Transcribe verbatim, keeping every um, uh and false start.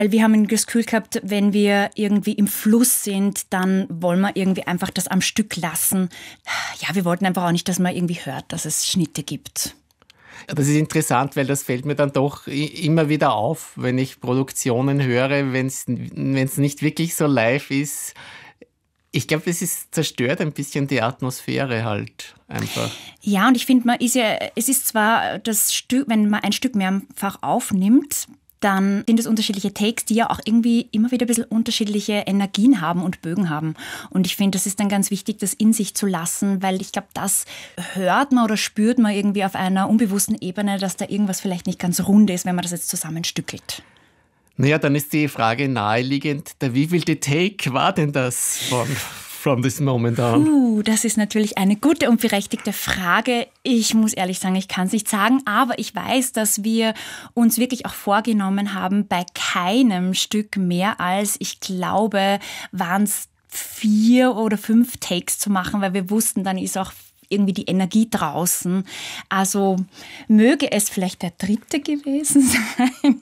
Weil wir haben das Gefühl gehabt, wenn wir irgendwie im Fluss sind, dann wollen wir irgendwie einfach das am Stück lassen. Ja, wir wollten einfach auch nicht, dass man irgendwie hört, dass es Schnitte gibt. Das ist interessant, weil das fällt mir dann doch immer wieder auf, wenn ich Produktionen höre, wenn es nicht wirklich so live ist. Ich glaube, es ist, zerstört ein bisschen die Atmosphäre halt einfach. Ja, und ich finde, man ist ja, es ist zwar das Stück, wenn man ein Stück mehrfach aufnimmt, dann sind es unterschiedliche Takes, die ja auch irgendwie immer wieder ein bisschen unterschiedliche Energien haben und Bögen haben. Und ich finde, das ist dann ganz wichtig, das in sich zu lassen, weil ich glaube, das hört man oder spürt man irgendwie auf einer unbewussten Ebene, dass da irgendwas vielleicht nicht ganz rund ist, wenn man das jetzt zusammenstückelt. Naja, dann ist die Frage naheliegend, der wievielte Take war denn das von From This Moment On? Uh, das ist natürlich eine gute und berechtigte Frage. Ich muss ehrlich sagen, ich kann es nicht sagen, aber ich weiß, dass wir uns wirklich auch vorgenommen haben, bei keinem Stück mehr als, ich glaube, waren es vier oder fünf Takes zu machen, weil wir wussten, dann ist auch irgendwie die Energie draußen. Also möge es vielleicht der dritte gewesen sein.